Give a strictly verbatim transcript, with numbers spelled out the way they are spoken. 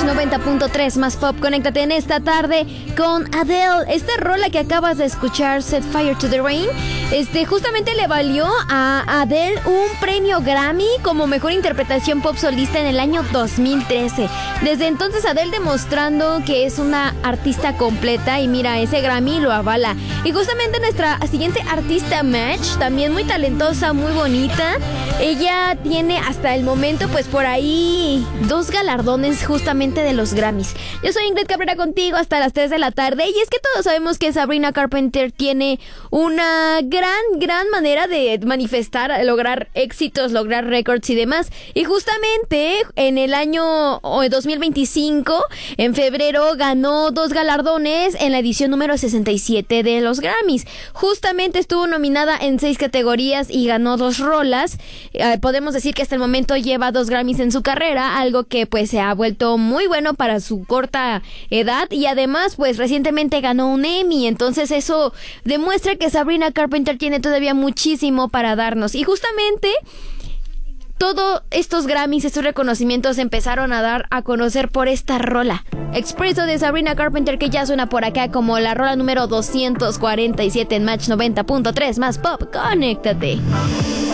noventa punto tres más pop. Conéctate en esta tarde con Adele. Esta rola que acabas de escuchar, Set Fire to the Rain, este, justamente le valió a Adele un premio Grammy como mejor interpretación pop solista en el año dos mil trece. Desde entonces Adele demostrando que es una artista completa, y mira, ese Grammy lo avala. Y justamente nuestra siguiente artista, Match, también muy talentosa, muy bonita. Ella tiene hasta el momento pues por ahí dos galardones justamente de los Grammys. Yo soy Ingrid Cabrera contigo hasta las tres de la tarde, y es que todos sabemos que Sabrina Carpenter tiene una gran, gran manera de manifestar, lograr éxitos, lograr récords y demás. Y justamente en el año dos mil veinticinco, en febrero, ganó dos galardones en la edición número sesenta y siete de los Grammys. Justamente estuvo nominada en seis categorías y ganó dos rolas. Eh, podemos decir que hasta el momento lleva dos Grammys en su carrera, algo que pues se ha vuelto muy bueno para su corta edad, y además pues recientemente ganó un Emmy. Entonces eso demuestra que Sabrina Carpenter tiene todavía muchísimo para darnos. Y justamente todos estos Grammys, estos reconocimientos empezaron a dar a conocer por esta rola Expresso de Sabrina Carpenter, que ya suena por acá como la rola número doscientos cuarenta y siete en Match noventa punto tres más pop. Conéctate.